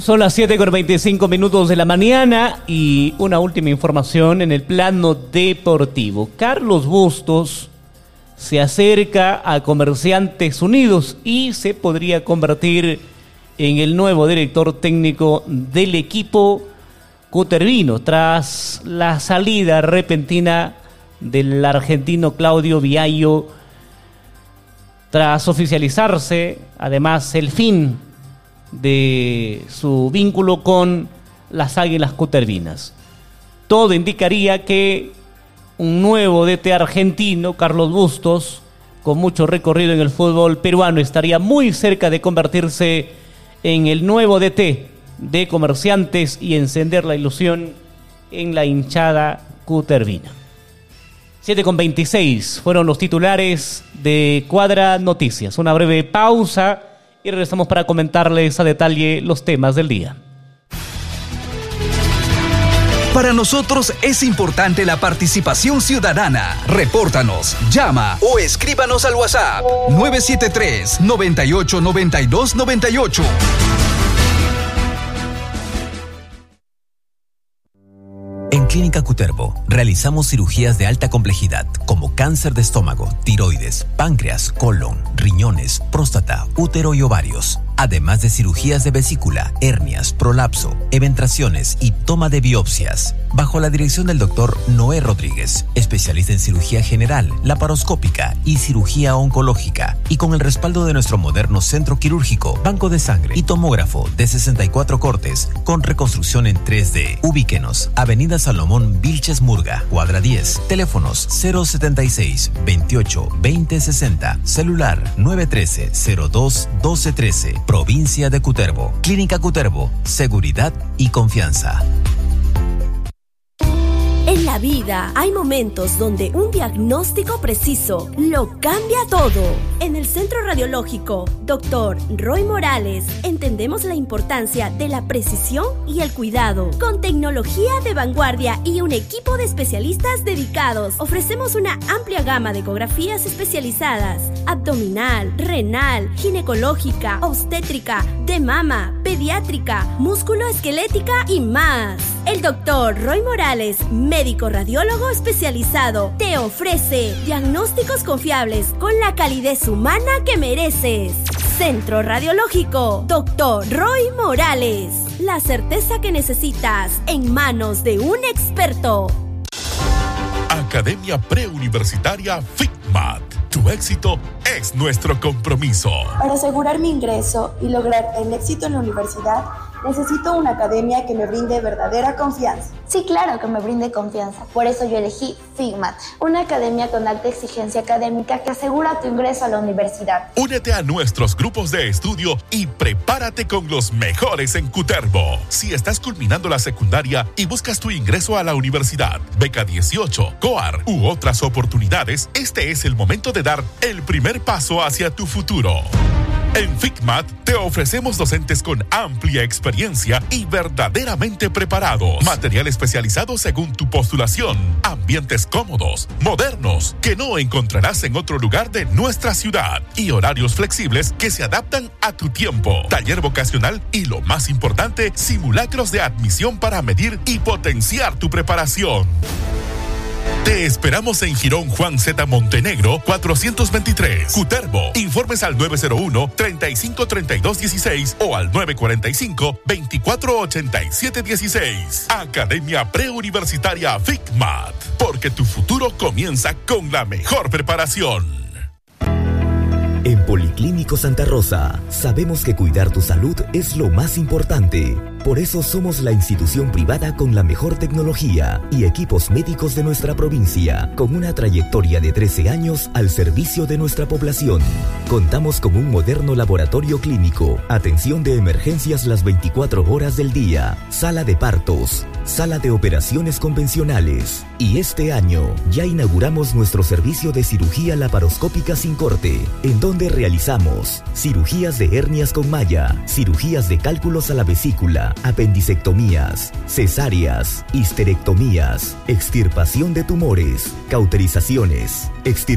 Son las 7:25 de la mañana y una última información en el plano deportivo. Carlos Bustos se acerca a Comerciantes Unidos y se podría convertir en el nuevo director técnico del equipo cutervino tras la salida repentina del argentino Claudio Viallo, tras oficializarse además el fin de su vínculo con las Águilas Cutervinas. Todo indicaría que un nuevo DT argentino, Carlos Bustos, con mucho recorrido en el fútbol peruano, estaría muy cerca de convertirse en el nuevo DT de Comerciantes y encender la ilusión en la hinchada cutervina. 7:26 fueron los titulares de Cuadra Noticias. Una breve pausa y regresamos para comentarles a detalle los temas del día. Para nosotros es importante la participación ciudadana. Repórtanos, llama o escríbanos al WhatsApp 973 98 92 98. En Clínica Cutervo realizamos cirugías de alta complejidad como cáncer de estómago, tiroides, páncreas, colon, riñones, próstata, útero y ovarios. Además de cirugías de vesícula, hernias, prolapso, eventraciones y toma de biopsias. Bajo la dirección del doctor Noé Rodríguez, especialista en cirugía general, laparoscópica y cirugía oncológica. Y con el respaldo de nuestro moderno centro quirúrgico, banco de sangre y tomógrafo de 64 cortes con reconstrucción en 3D. Ubíquenos, Avenida Salomón Vilches Murga, Cuadra 10. Teléfonos 076 28 20 60. Celular 913 02 12 13. Provincia de Cutervo. Clínica Cutervo. Seguridad y confianza. En la vida hay momentos donde un diagnóstico preciso lo cambia todo. En el Centro Radiológico Dr. Roy Morales entendemos la importancia de la precisión y el cuidado. Con tecnología de vanguardia y un equipo de especialistas dedicados, ofrecemos una amplia gama de ecografías especializadas: abdominal, renal, ginecológica, obstétrica, de mama, pediátrica, músculo-esquelética y más. El Dr. Roy Morales, médico radiólogo especializado, te ofrece diagnósticos confiables con la calidez humana que mereces. Centro Radiológico Dr. Roy Morales. La certeza que necesitas en manos de un experto. Academia Preuniversitaria FICMAT. Tu éxito es nuestro compromiso. Para asegurar mi ingreso y lograr el éxito en la universidad, necesito una academia que me brinde verdadera confianza. Sí, claro que me brinde confianza. Por eso yo elegí FICMAT, una academia con alta exigencia académica que asegura tu ingreso a la universidad. Únete a nuestros grupos de estudio y prepárate con los mejores en Cutervo. Si estás culminando la secundaria y buscas tu ingreso a la universidad, beca 18, COAR u otras oportunidades, este es el momento de dar el primer paso hacia tu futuro. En FICMAT te ofrecemos docentes con amplia experiencia y verdaderamente preparados. Material especializado según tu postulación. Ambientes cómodos, modernos, que no encontrarás en otro lugar de nuestra ciudad. Y horarios flexibles que se adaptan a tu tiempo. Taller vocacional y, lo más importante, simulacros de admisión para medir y potenciar tu preparación. Te esperamos en Girón Juan Z. Montenegro, 423, Cutervo. Informes al 901-353216 o al 945-248716. Academia Preuniversitaria FICMAT. Porque tu futuro comienza con la mejor preparación. En Policlínico Santa Rosa, sabemos que cuidar tu salud es lo más importante. Por eso somos la institución privada con la mejor tecnología y equipos médicos de nuestra provincia, con una trayectoria de 13 años al servicio de nuestra población. Contamos con un moderno laboratorio clínico, atención de emergencias las 24 horas del día, sala de partos, sala de operaciones convencionales. Y este año ya inauguramos nuestro servicio de cirugía laparoscópica sin corte, en donde realizamos cirugías de hernias con malla, cirugías de cálculos a la vesícula, apendicectomías, cesáreas, histerectomías, extirpación de tumores, cauterizaciones,